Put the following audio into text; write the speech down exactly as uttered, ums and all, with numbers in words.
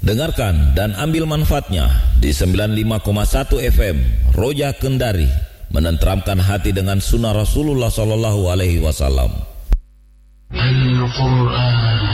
Dengarkan dan ambil manfaatnya di sembilan puluh lima koma satu F M Roja Kendari, menenteramkan hati dengan sunnah Rasulullah Sallallahu Alaihi Wasallam. Al-Quran